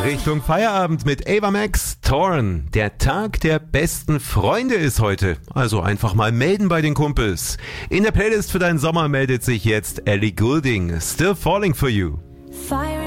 Richtung Feierabend mit Ava Max, Torn. Der Tag der besten Freunde ist heute. Also einfach mal melden bei den Kumpels. In der Playlist für deinen Sommer meldet sich jetzt Ellie Goulding, Still Falling for You. Fire